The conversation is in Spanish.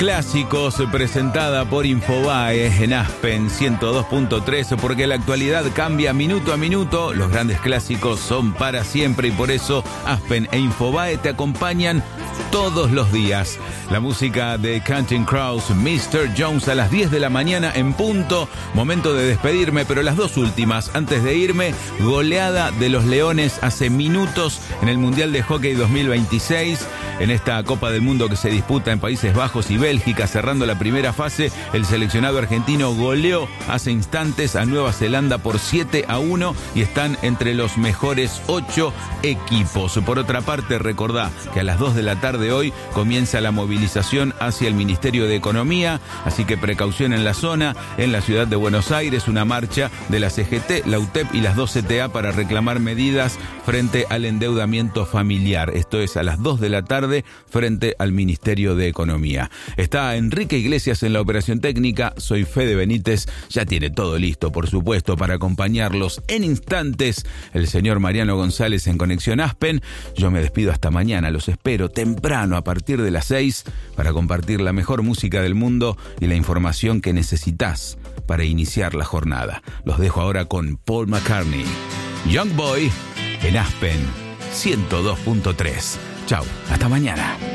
Clásicos, presentada por Infobae en Aspen 102.3, porque la actualidad cambia minuto a minuto. Los grandes clásicos son para siempre y por eso Aspen e Infobae te acompañan todos los días. La música de Counting Crows, Mr. Jones, a las 10 de la mañana en punto. Momento de despedirme, pero las dos últimas, antes de irme, goleada de los Leones hace minutos en el Mundial de Hockey 2026. En esta Copa del Mundo que se disputa en Países Bajos y Bélgica, cerrando la primera fase, el seleccionado argentino goleó hace instantes a Nueva Zelanda por 7-1 y están entre los mejores 8 equipos. Por otra parte, recordá que a las 2 de la tarde hoy comienza la movilización hacia el Ministerio de Economía, así que precaución en la zona. En la ciudad de Buenos Aires, una marcha de la CGT, la UTEP y las 2 CTA para reclamar medidas frente al endeudamiento familiar. Esto es a las 2 de la tarde frente al Ministerio de Economía. Está Enrique Iglesias en la operación técnica, soy Fede Benítez, ya tiene todo listo, por supuesto, para acompañarlos en instantes el señor Mariano González en Conexión Aspen. Yo me despido hasta mañana, los espero temprano a partir de las 6 para compartir la mejor música del mundo y la información que necesitas para iniciar la jornada. Los dejo ahora con Paul McCartney, Young Boy en Aspen 102.3. Chau, hasta mañana.